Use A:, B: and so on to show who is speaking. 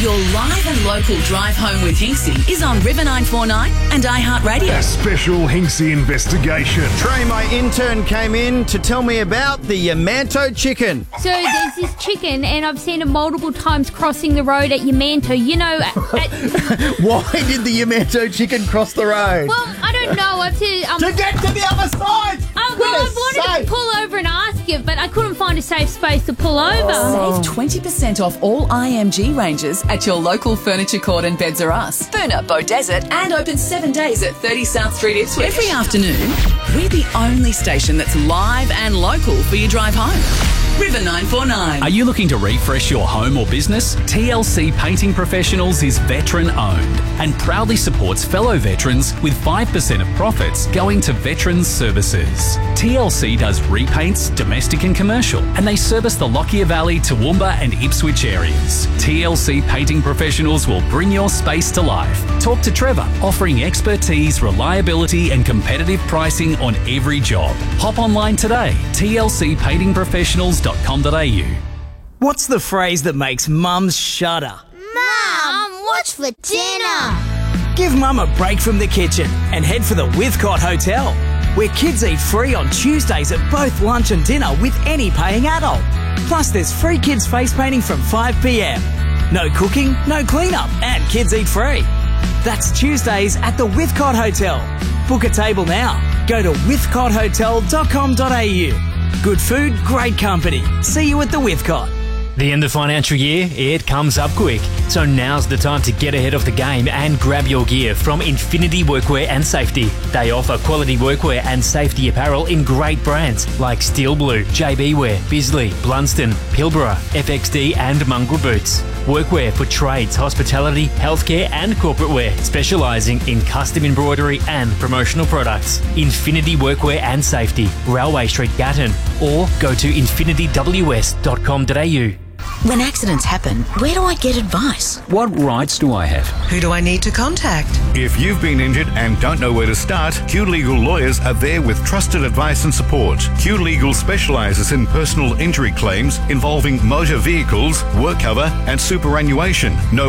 A: Your live and local drive home with Hinksy is on River 949 and iHeartRadio.
B: A special Hinksy investigation.
C: Trey, my intern, came in to tell me about the Yamanto chicken.
D: So there's this chicken, and I've seen it multiple times crossing the road at Yamanto. You know,
C: Why did the Yamanto chicken cross the road?
D: well, I don't know. I've seen.
C: To get to the other side!
D: I wanted to pull over and ask it, but I couldn't find a safe space to pull over.
A: Save 20% off all IMG ranges at your local Furniture Court and Beds R Us, Furna, Beaudesert, and open 7 days at 30 South Street, Ipswich. Every afternoon, we're the only station that's live and local for your drive home. River 949.
E: Are you looking to refresh your home or business? TLC Painting Professionals is veteran-owned and proudly supports fellow veterans with 5% of profits going to Veterans Services. TLC does repaints, domestic and commercial, and they service the Lockyer Valley, Toowoomba and Ipswich areas. TLC Painting Professionals will bring your space to life. Talk to Trevor, offering expertise, reliability and competitive pricing on every job. Hop online today, tlcpaintingprofessionals.com.au.
F: What's the phrase that makes mums shudder?
G: Mum, what's for dinner?
F: Give mum a break from the kitchen and head for the Withcott Hotel, where kids eat free on Tuesdays at both lunch and dinner with any paying adult. Plus there's free kids face painting from 5 p.m. No cooking, no cleanup, and kids eat free. That's Tuesdays at the Withcott Hotel. Book a table now. Go to withcothotel.com.au. Good food, great company. See you at the Withcott.
H: The end of financial year, it comes up quick. So now's the time to get ahead of the game and grab your gear from Infinity Workwear and Safety. They offer quality workwear and safety apparel in great brands like Steel Blue, JB Wear, Bisley, Blunston, Pilbara, FXD and Mongrel Boots. Workwear for trades, hospitality, healthcare and corporate wear, specialising in custom embroidery and promotional products. Infinity Workwear and Safety, Railway Street, Gatton, or go to infinityws.com.au.
A: When accidents happen, where do I get advice?
E: What rights do I have?
I: Who do I need to contact?
B: If you've been injured and don't know where to start, Q Legal lawyers are there with trusted advice and support. Q Legal specialises in personal injury claims involving motor vehicles, work cover and superannuation. No